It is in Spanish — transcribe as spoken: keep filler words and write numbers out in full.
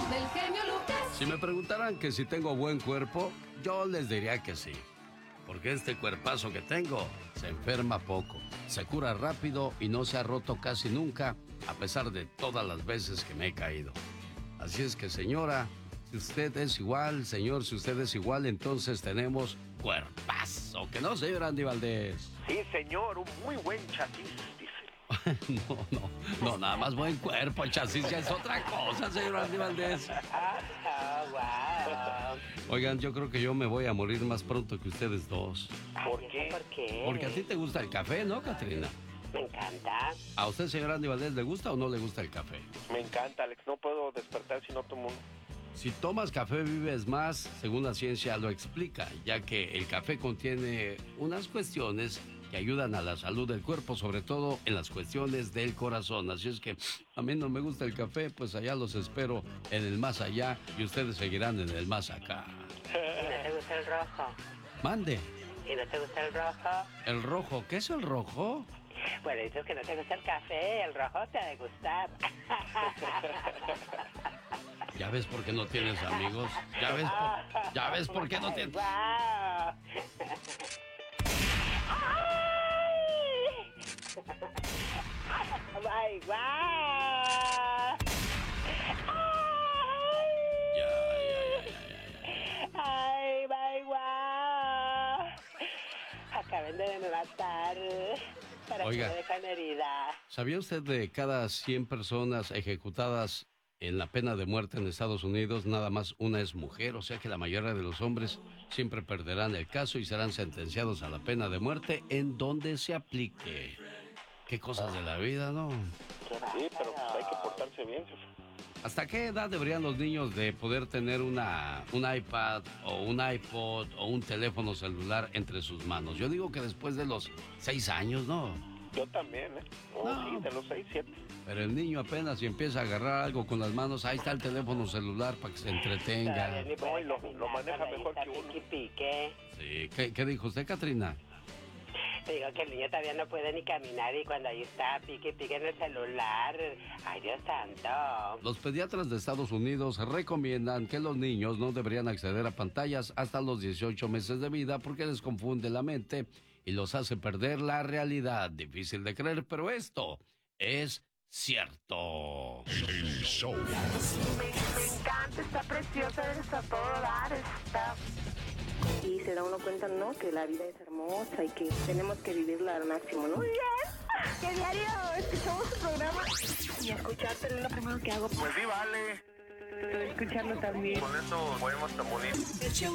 del genio Lucas. Si me preguntaran que si tengo buen cuerpo, yo les diría que sí. Porque este cuerpazo que tengo se enferma poco, se cura rápido y no se ha roto casi nunca, a pesar de todas las veces que me he caído. Así es que, señora, si usted es igual, señor, si usted es igual, entonces tenemos cuerpazo. ¿Que no, señor Andy Valdés? Sí, señor, un muy buen chasis, dice. No, no, no, nada más buen cuerpo, el chasis ya es otra cosa, señor Andy Valdés. Oigan, yo creo que yo me voy a morir más pronto que ustedes dos. ¿Por qué? ¿Por qué? Porque a ti te gusta el café, ¿no, Catrina? Me encanta. ¿A usted, señor Andy Valdés, le gusta o no le gusta el café? Me encanta, Alex. No puedo despertar si no tomo uno. Si tomas café vives más, según la ciencia lo explica, ya que el café contiene unas cuestiones que ayudan a la salud del cuerpo, sobre todo en las cuestiones del corazón. Así es que a mí no me gusta el café, pues allá los espero en el más allá y ustedes seguirán en el más acá. ¿Y no te gusta el rojo? Mande. ¿Y no te gusta el rojo? ¿El rojo? ¿Qué es el rojo? Bueno, dices que no te gusta el café, el rojo te ha de gustar. ¿Ya ves por qué no tienes amigos? ¿Ya ves por, ¿ya ves por qué no tienes...? ¡Guau! ¡Ay, guau! Ya, ya, ya, ya, ya. ¡Ay, ay, guau! Acaben de matar para Oiga. que me dejan herida. ¿Sabía usted de cada cien personas ejecutadas en la pena de muerte en Estados Unidos, nada más una es mujer? O sea que la mayoría de los hombres siempre perderán el caso y serán sentenciados a la pena de muerte en donde se aplique. Qué cosas de la vida, ¿no? Sí, pero pues hay que portarse bien, jefe. ¿Hasta qué edad deberían los niños de poder tener una, un iPad o un iPod o un teléfono celular entre sus manos? Yo digo que después de los seis años, ¿no? Yo también, ¿eh? Oh, No. sí, de los seis, siete. Pero el niño apenas si empieza a agarrar algo con las manos, ahí está el teléfono celular para que se entretenga. Todavía ni puede No, y lo- caminar, lo maneja todavía mejor está que uno. pique, pique. Sí, ¿qué, qué dijo usted, Catrina? Te digo que el niño todavía no puede ni caminar y cuando ahí está, pique, pique en el celular. ¡Ay, Dios santo! Los pediatras de Estados Unidos recomiendan que los niños no deberían acceder a pantallas hasta los dieciocho meses de vida porque les confunde la mente y los hace perder la realidad. Difícil de creer, pero esto es cierto. El show. Me, me encanta, está preciosa, está todo dar, está... Y se da uno cuenta, ¿no? Que la vida es hermosa y que tenemos que vivirla al máximo, ¿no? Muy bien, que diario escuchamos su programa. Y escucharte es lo primero que hago. Pues sí, vale. Escucharlo también. Con eso podemos tan bonito.